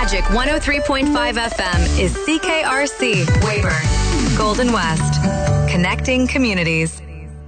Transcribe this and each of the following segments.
Magic 103.5 FM is CKRC, Weyburn, Golden West. Connecting communities.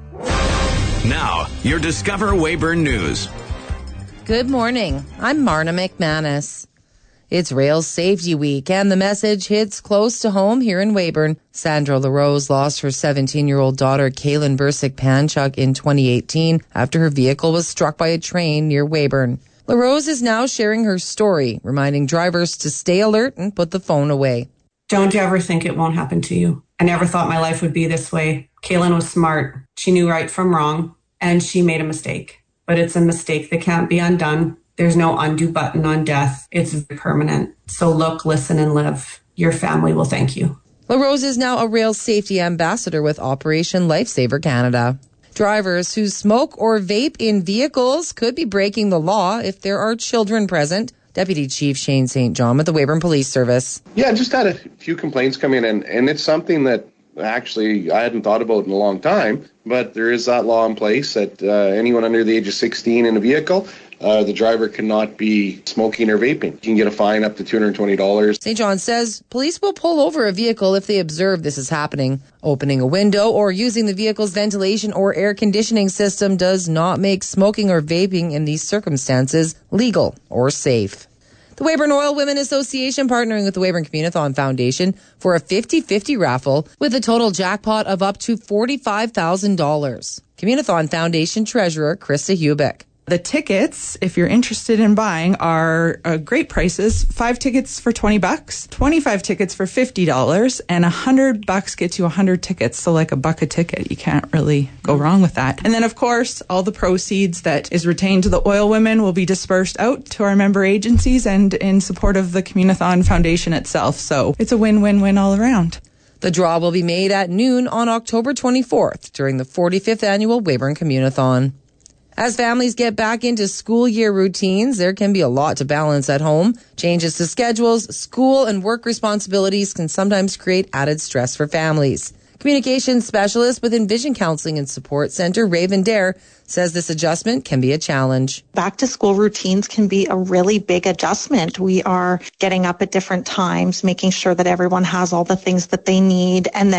Now, your Discover Weyburn News. Good morning. I'm Marna McManus. It's Rail Safety Week, and the message hits close to home here in Weyburn. Sandra LaRose lost her 17-year-old daughter, Kaylin Bursick-Panchuk, in 2018 after her vehicle was struck by a train near Weyburn. LaRose is now sharing her story, reminding drivers to stay alert and put the phone away. Don't ever think it won't happen to you. I never thought my life would be this way. Kaylin was smart. She knew right from wrong, and she made a mistake. But it's a mistake that can't be undone. There's no undo button on death. It's permanent. So look, listen, and live. Your family will thank you. LaRose is now a rail safety ambassador with Operation Lifesaver Canada. Drivers who smoke or vape in vehicles could be breaking the law if there are children present. Deputy Chief Shane St. John with the Weyburn Police Service. Yeah, just had a few complaints come in, and it's something that actually I hadn't thought about in a long time, but there is that law in place that anyone under the age of 16 in a vehicle, the driver cannot be smoking or vaping. You can get a fine up to $220. St. John says police will pull over a vehicle if they observe this is happening. Opening a window or using the vehicle's ventilation or air conditioning system does not make smoking or vaping in these circumstances legal or safe. The Weyburn Oil Women Association partnering with the Weyburn Communathon Foundation for a 50-50 raffle with a total jackpot of up to $45,000. Communathon Foundation Treasurer Krista Hubick. The tickets, if you're interested in buying, are great prices. 5 tickets for $20, 25 tickets for $50, and $100 gets you 100 tickets. So like $1 a ticket. You can't really go wrong with that. And then, of course, all the proceeds that is retained to the Oil Women will be dispersed out to our member agencies and in support of the Communathon Foundation itself. So it's a win-win-win all around. The draw will be made at noon on October 24th during the 45th annual Weyburn Communathon. As families get back into school year routines, there can be a lot to balance at home. Changes to schedules, school, and work responsibilities can sometimes create added stress for families. Communications specialist with Envision Counseling and Support Center, Raven Dare, says this adjustment can be a challenge. Back to school routines can be a really big adjustment. We are getting up at different times, making sure that everyone has all the things that they need, and then